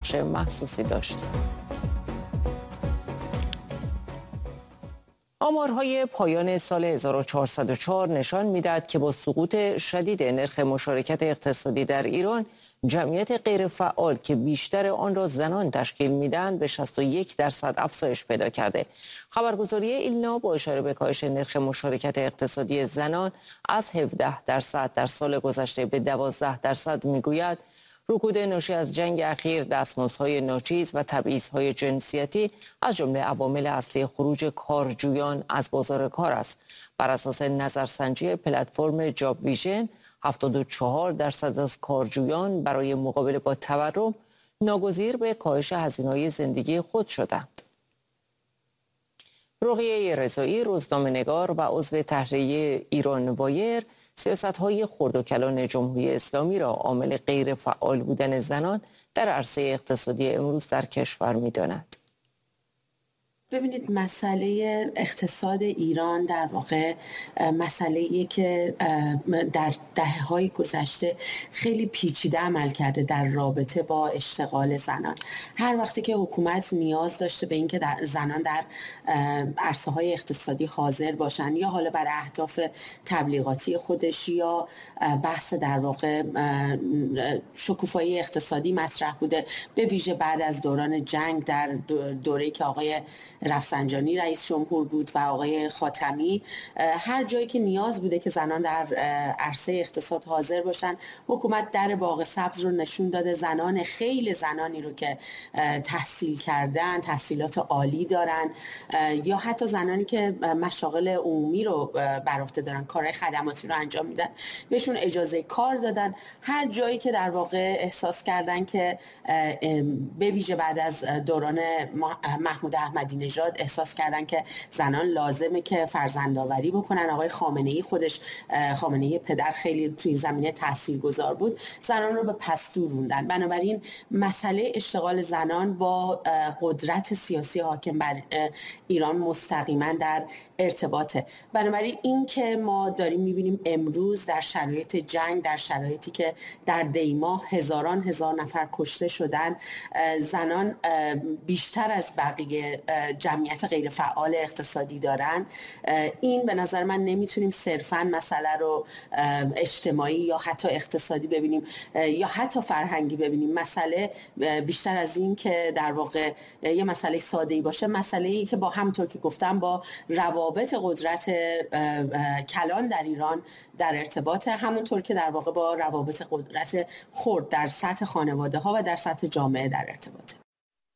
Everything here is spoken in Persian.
نقش محسوسی داشت. آمارهای پایان سال 1404 نشان می‌دهد که با سقوط شدید نرخ مشارکت اقتصادی در ایران، جمعیت غیرفعال که بیشتر آن را زنان تشکیل می‌دهند به 61% افزایش پیدا کرده. خبرگزاری ایلنا با اشاره به کاهش نرخ مشارکت اقتصادی زنان از 17% در سال گذشته به 12% می‌گوید رکود ناشی از جنگ اخیر، دستمزدهای ناچیز و تبعیض‌های جنسیتی از جمله عوامل اصلی خروج کارجویان از بازار کار است. بر اساس نظرسنجی پلتفرم جاب ویژن، 74% از کارجویان برای مقابله با تورم ناگزیر به کاهش هزینه‌های زندگی خود شدند. رقیه رضایی، روزنامه‌نگار و عضو تحریریه ایران وایر، سیاست‌های خرد و کلان جمهوری اسلامی را عامل غیر فعال بودن زنان در عرصه اقتصادی امروز در کشور می‌داند. ببینید، مسئله اقتصاد ایران در واقع مسئله‌ایه که در دهه‌های گذشته خیلی پیچیده عمل کرده در رابطه با اشتغال زنان. هر وقتی که حکومت نیاز داشته به اینکه زنان در عرصه‌های اقتصادی حاضر باشن، یا حالا برای اهداف تبلیغاتی خودش یا بحث در واقع شکوفایی اقتصادی مطرح بوده، به ویژه بعد از دوران جنگ در دوره‌ای که آقای رفسنجانی رئیس جمهور بود و آقای خاتمی، هر جایی که نیاز بوده که زنان در عرصه اقتصاد حاضر باشن، حکومت در باغ سبز رو نشون داده. خیلی زنانی رو که تحصیل کردن، تحصیلات عالی دارن، یا حتی زنانی که مشاغل عمومی رو بر عهده دارن، کارهای خدماتی رو انجام میدن، بهشون اجازه کار دادن. هر جایی که در واقع احساس کردن که به ویژه بعد از دوران محمود احمدی نژاد احساس کردن که زنان لازمه که فرزندآوری بکنن، آقای خامنه‌ای پدر خیلی توی زمینه تاثیرگذار بود، زنان رو به پستو روندن. بنابراین مسئله اشتغال زنان با قدرت سیاسی حاکم بر ایران مستقیما در ارتباطه. بنابراین این که ما داریم می‌بینیم امروز در شرایط جنگ، در شرایطی که در دیماه هزاران نفر کشته شدن، زنان بیشتر از بقیه جمعیت غیر فعال اقتصادی دارن، این به نظر من نمیتونیم صرفاً مسئله رو اجتماعی یا حتی اقتصادی ببینیم یا حتی فرهنگی ببینیم. مسئله بیشتر از این که در واقع یه مسئله ساده‌ای باشه، مسئله‌ای که با همونطور که گفتم با روابط قدرت کلان در ایران در ارتباط، همونطور که در واقع با روابط قدرت خرد در سطح خانواده ها و در سطح جامعه در ارتباط.